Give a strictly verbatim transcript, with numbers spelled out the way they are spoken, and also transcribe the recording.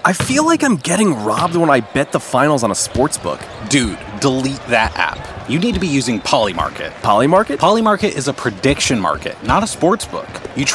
I feel like I'm getting robbed when I bet the finals on a sports book. Dude, delete that app. You need to be using Polymarket. Polymarket? Polymarket is a prediction market, not a sports book. You